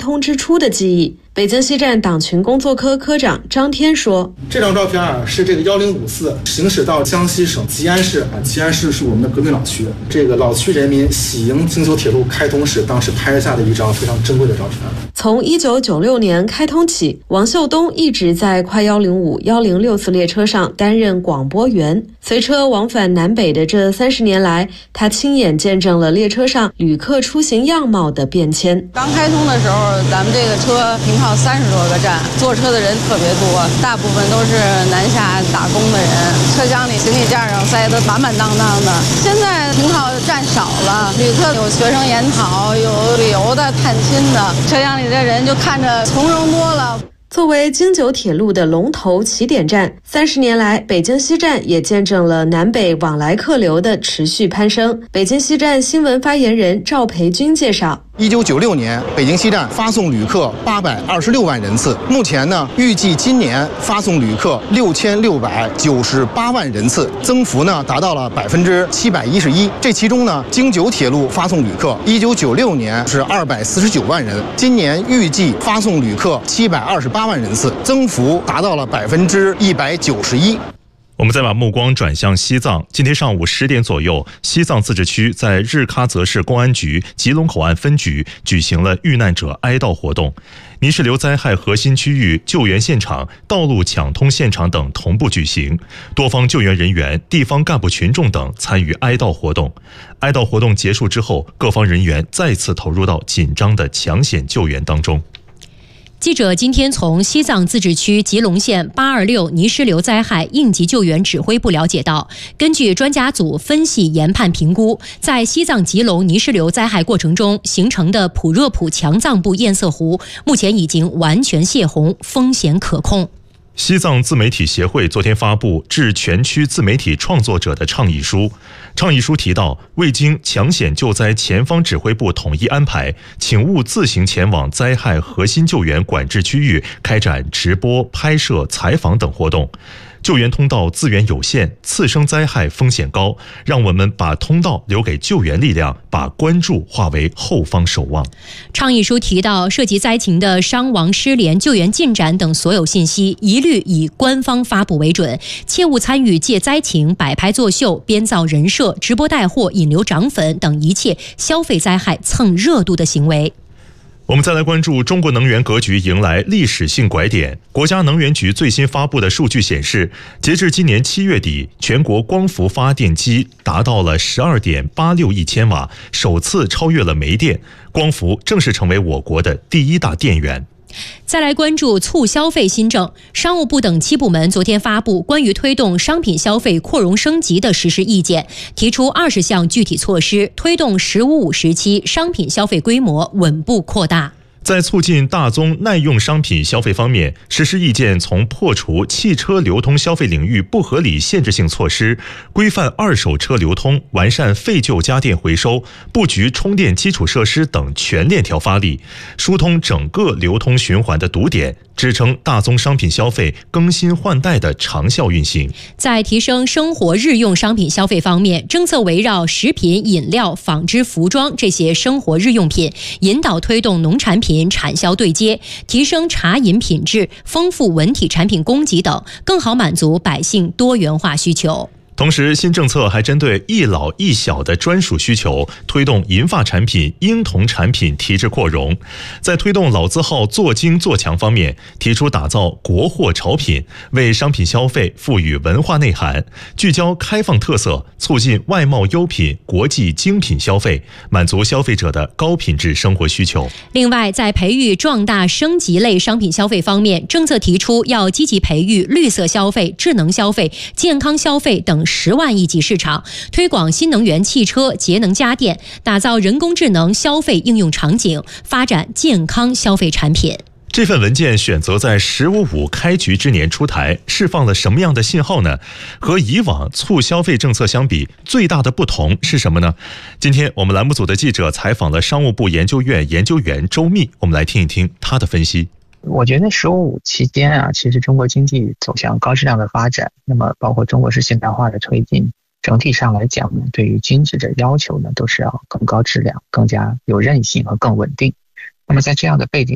通之初的记忆。北京西站党群工作科科长张天说：“ 这张照片是这个1054行驶到江西省吉安市吉安市是我们的革命老区，这个老区人民喜迎京九铁路开通时当时拍下的一张非常珍贵的照片。” 从1996年开通起，王秀东一直在快105、106次列车上担任广播员。随车往返南北的这30年来，他亲眼见证了列车上旅客出行样貌的变迁。 刚开通的时候，咱们这个车停靠30多个站，坐车的人特别多，大部分都是南下打工的人，车厢里行李架上塞得满满当当的。现在停靠站少了，旅客有学生研讨，有旅游的、探亲的，车厢里的人就看着从容多了。 作为京九铁路的龙头起点站，30年来，北京西站也见证了南北往来客流的持续攀升。北京西站新闻发言人赵培军介绍 ，1996年，北京西站发送旅客826万人次，目前呢，预计今年发送旅客6698万人次，增幅呢达到了711%。这其中呢，京九铁路发送旅客1996年是249万人，今年预计发送旅客728万人次，增幅达到了191%。 我们再把目光转向西藏。今天上午10点左右，西藏自治区在日喀则市公安局吉隆口岸分局举行了遇难者哀悼活动，泥石流灾害核心区域救援现场、道路抢通现场等同步举行，多方救援人员、地方干部群众等参与哀悼活动。哀悼活动结束之后，各方人员再次投入到紧张的抢险救援当中。 记者今天从西藏自治区吉隆县826泥石流灾害应急救援指挥部了解到，根据专家组分析研判评估，在西藏吉隆泥石流灾害过程中形成的普热普强藏部堰塞湖，目前已经完全泄洪，风险可控。 西藏自媒体协会昨天发布致全区自媒体创作者的倡议书。倡议书提到，未经抢险救灾前方指挥部统一安排，请勿自行前往灾害核心救援管制区域开展直播、拍摄、采访等活动。救援通道资源有限，次生灾害风险高，让我们把通道留给救援力量，把关注化为后方守望。 倡议书提到，涉及灾情的伤亡、失联、救援进展等所有信息，一律以官方发布为准，切勿参与借灾情摆拍作秀、编造人设、直播带货、引流涨粉等一切消费灾害蹭热度的行为。 我们再来关注中国能源格局迎来历史性拐点。国家能源局最新发布的数据显示，截至今年7月底，全国光伏发电机达到了12.86亿千瓦，首次超越了煤电。光伏正式成为我国的第一大电源。 再来关注促消费新政，商务部等7部门昨天发布关于推动商品消费扩容升级的实施意见，提出20项具体措施，推动“15+5”时期商品消费规模稳步扩大。 在促进大宗耐用商品消费方面，实施意见从破除汽车流通消费领域不合理限制性措施，规范二手车流通，完善废旧家电回收，布局充电基础设施等全链条发力，疏通整个流通循环的堵点，支撑大宗商品消费更新换代的长效运行。 在提升生活日用商品消费方面，政策围绕食品、饮料、纺织、服装这些生活日用品，引导推动农产品产销对接，提升茶饮品质，丰富文体产品供给等，更好满足百姓多元化需求。 同时，新政策还针对一老一小的专属需求，推动银发产品、婴童产品提质扩容。在推动老字号做精做强方面，提出打造国货潮品，为商品消费赋予文化内涵，聚焦开放特色，促进外贸优品、国际精品消费，满足消费者的高品质生活需求。 另外，在培育壮大升级类商品消费方面，政策提出要积极培育绿色消费、智能消费、健康消费等10万亿级市场，推广新能源汽车、节能家电，打造人工智能消费应用场景，发展健康消费产品。 这份文件选择在“15+5”开局之年出台，释放了什么样的信号呢？和以往促消费政策相比，最大的不同是什么呢？今天我们栏目组的记者采访了商务部研究院研究员周密，我们来听一听他的分析。 我觉得“15+5”期间其实中国经济走向高质量的发展，那么包括中国式现代化的推进，整体上来讲呢，对于经济的要求呢，都是要更高质量、更加有韧性和更稳定。那么在这样的背景